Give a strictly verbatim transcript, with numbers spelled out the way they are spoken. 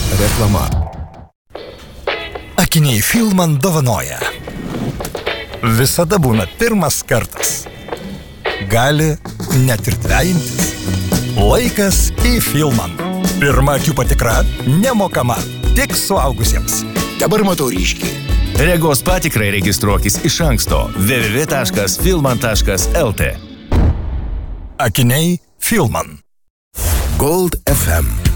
Reklama. Akiniai Filman dovanoja. Visada būna pirmas kartas. Gali net ir dvejintis. Laikas į Filman. Pirma akių patikra nemokama, tik suaugusiems. Dabar matau ryškiai. Regos patikrai registruokis iš anksto w w w taškas filman taškas l t. Akiniai Filman. Gold F M.